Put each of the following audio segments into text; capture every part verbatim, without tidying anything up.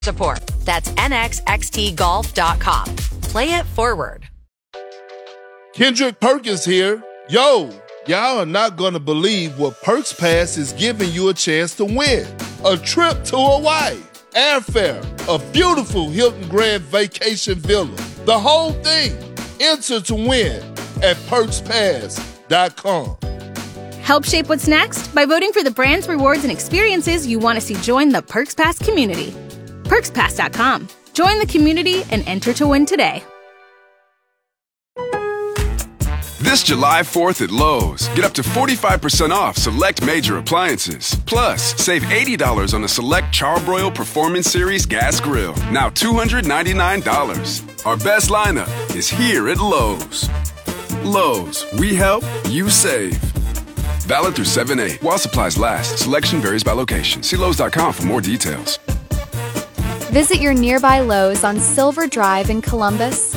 support. That's N X X T golf dot com. Play it forward. Kendrick Perkins here. Yo, y'all are not going to believe what Perks Pass is giving you a chance to win. A trip to Hawaii, airfare, a beautiful Hilton Grand Vacation Villa. The whole thing. Enter to win at perks pass dot com. Help shape what's next by voting for the brands, rewards, and experiences you want to see join the Perks Pass community. perks pass dot com. Join the community and enter to win today. This July fourth at Lowe's, get up to forty-five percent off select major appliances. Plus, save eighty dollars on a select Charbroil Performance Series gas grill, now two hundred ninety-nine dollars. Our best lineup is here at Lowe's. Lowe's, we help, you save. Valid through seven eight. While supplies last, selection varies by location. See Lowe's dot com for more details. Visit your nearby Lowe's on Silver Drive in Columbus.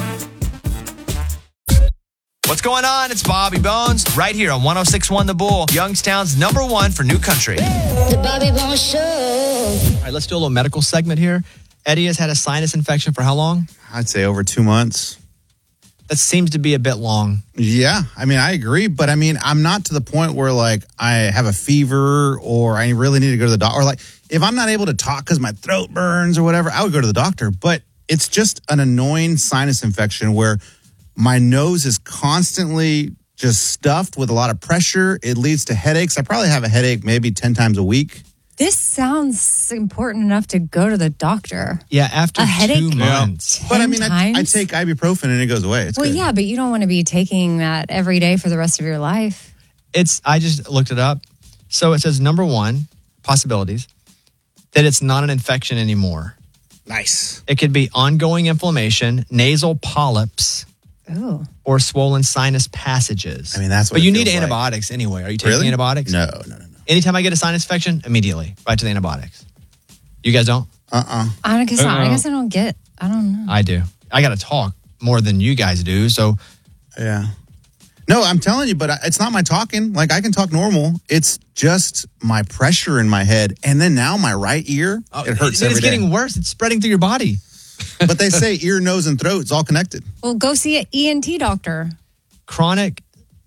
What's going on? It's Bobby Bones right here on one oh six point one The Bull, Youngstown's number one for new country. The Bobby Bones Show. All right, let's do a little medical segment here. Eddie has had a sinus infection for how long? I'd say over two months. That seems to be a bit long. Yeah, I mean, I agree. But I mean, I'm not to the point where like I have a fever or I really need to go to the doctor. Or like if I'm not able to talk because my throat burns or whatever, I would go to the doctor. But it's just an annoying sinus infection where my nose is constantly just stuffed with a lot of pressure. It leads to headaches. I probably have a headache maybe ten times a week. This sounds important enough to go to the doctor. Yeah, after a two headache months. But I mean, I, I take ibuprofen and it goes away. It's well, good. yeah, but you don't want to be taking that every day for the rest of your life. It's. I just looked it up. So it says number one, possibilities, that it's not an infection anymore. Nice. It could be ongoing inflammation, nasal polyps, Ooh. or swollen sinus passages. I mean, that's what But it you need feels like. antibiotics anyway. Are you taking Really? antibiotics? No, no, no, no. Anytime I get a sinus infection, immediately, right to the antibiotics. You guys don't? Uh-uh. I guess, not. I Uh-oh. guess I don't get, I don't know. I do. I got to talk more than you guys do, so. Yeah. No, I'm telling you, but I- it's not my talking. Like, I can talk normal. It's just my pressure in my head. And then now my right ear, it hurts Then every it's day. getting worse. It's spreading through your body. But they say ear, nose, and throat is all connected. Well, go see an E N T doctor. Chronic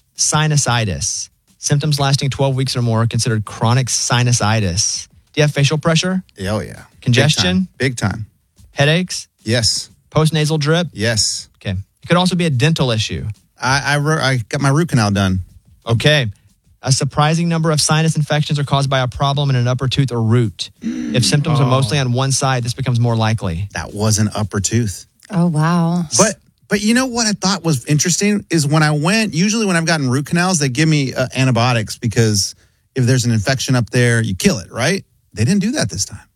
sinusitis. Symptoms lasting twelve weeks or more are considered chronic sinusitis. Do you have facial pressure? Oh, yeah. Congestion? Big time. Big time. Headaches? Yes. Postnasal drip? Yes. Okay. It could also be a dental issue. I, I, ro- I got my root canal done. Okay. A surprising number of sinus infections are caused by a problem in an upper tooth or root. If symptoms Oh. are mostly on one side, this becomes more likely. That was an upper tooth. Oh, wow. But but you know what I thought was interesting is when I went, usually when I've gotten root canals, they give me uh, antibiotics because if there's an infection up there, you kill it, right? They didn't do that this time.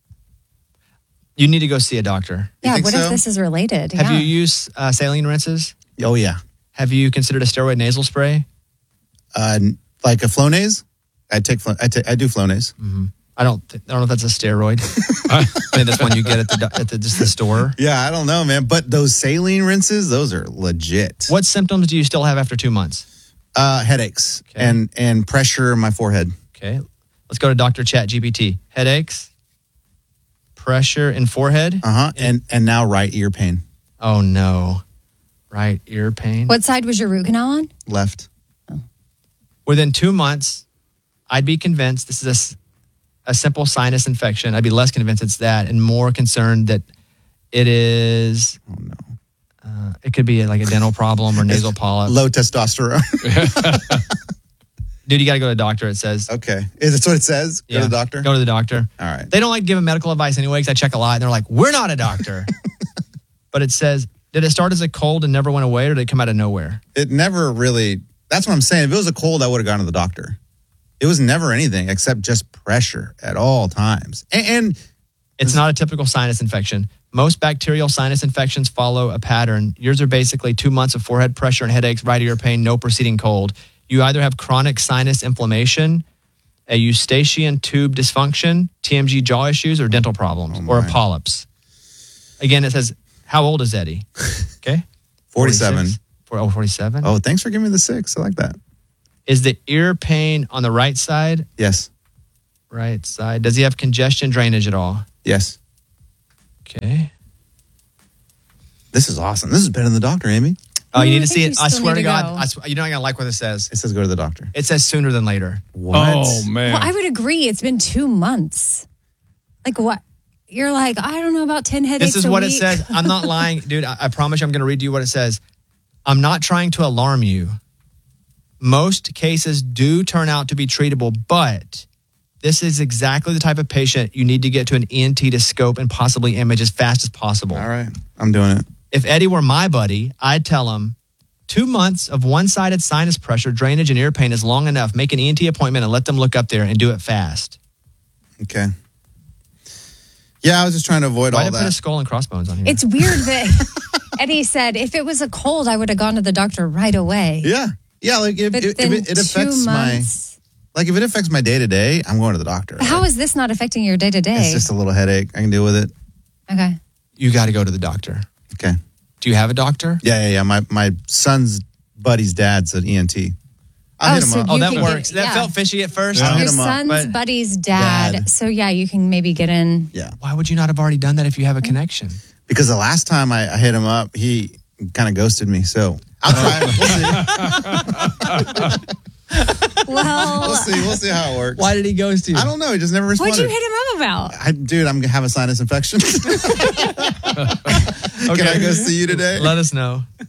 You need to go see a doctor. Yeah, think what so? if this is related? Have yeah. you used uh, saline rinses? Oh, yeah. Have you considered a steroid nasal spray? Uh, like a Flonase? I take Flo- I, ta- I do Flonase. Mm-hmm. I don't. Th- I don't know if that's a steroid. I mean, that's one you get at the do- at the, just the store. Yeah, I don't know, man. But those saline rinses, those are legit. What symptoms do you still have after two months? Uh, headaches Okay. and and pressure in my forehead. Okay, let's go to Doctor Chat G P T. Headaches, pressure in forehead. Uh huh. And and now right ear pain. Oh no, right ear pain. What side was your root canal on? Left. Within two months, I'd be convinced this is a, s- a simple sinus infection. I'd be less convinced it's that and more concerned that it is. Oh no. Uh, it could be like a dental problem or nasal polyp. Low testosterone. Dude, you got to go to the doctor. It says. Okay. Is that what it says? Go Yeah, to the doctor? Go to the doctor. All right. They don't like giving medical advice anyway because I check a lot and they're like, we're not a doctor. But it says, did it start as a cold and never went away or did it come out of nowhere? It never really, that's what I'm saying. If it was a cold, I would have gone to the doctor. It was never anything except just pressure at all times. And, and It's not a typical sinus infection. Most bacterial sinus infections follow a pattern. Yours are basically two months of forehead pressure and headaches, right ear pain, no preceding cold. You either have chronic sinus inflammation, a eustachian tube dysfunction, T M G jaw issues, or dental problems, Oh, or my. polyps. Again, it says, how old is Eddie? Okay. forty-seven. forty-six? For, oh, forty-seven? Oh, thanks for giving me the six. I like that. Is the ear pain on the right side? Yes. Right side. Does he have congestion drainage at all? Yes. Okay. This is awesome. This is better than the doctor, Amy. Oh, you Mm, need I to see think it. you I still swear need to to God, go. I sw- you're not going to like what it says. It says go to the doctor. It says sooner than later. What? Oh, man. Well, I would agree. It's been two months. Like what? You're like, I don't know about ten headaches. This is a what it week. says. I'm not lying, dude. I, I promise you I'm going to read you what it says. I'm not trying to alarm you. Most cases do turn out to be treatable, but this is exactly the type of patient you need to get to an E N T to scope and possibly image as fast as possible. All right. I'm doing it. If Eddie were my buddy, I'd tell him two months of one-sided sinus pressure, drainage, and ear pain is long enough. Make an E N T appointment and let them look up there and do it fast. Okay. Yeah, I was just trying to avoid Why all did I put a that. skull and crossbones on here? It's weird that Eddie said if it was a cold, I would have gone to the doctor right away. Yeah. Yeah, like if, But if, then if it, it affects two my months. like if it affects my day to day, I'm going to the doctor. But how is this not affecting your day to It's day? just a little headache. I can deal with it. Okay. You got to go to the doctor. Okay. Do you have a doctor? Yeah, yeah, yeah. My my son's buddy's dad's an E N T. I'll Oh, hit him so up. Oh, You that can works. get- that yeah. felt fishy at first. Yeah. I'll Your hit him up, son's but- buddy's dad. Dad. So yeah, you can maybe get in. Yeah. Why would you not have already done that if you have a connection? Because the last time I, I hit him up, he kind of ghosted me. So I'll try it. We'll see. Well, We'll see. We'll see how it works. Why did he ghost you? I don't know. He just never responded. what'd you hit him up about? I, dude, I'm gonna have a sinus infection. Can I go see you today? Let us know.